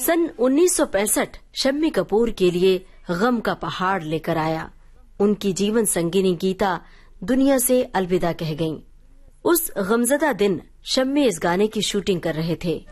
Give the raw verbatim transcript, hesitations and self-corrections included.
सन उन्नीस सौ पैंसठ शम्मी कपूर के लिए गम का पहाड़ लेकर आया। उनकी जीवन संगिनी गीता दुनिया से अलविदा कह गईं। उस गमजदा दिन शम्मी इस गाने की शूटिंग कर रहे थे।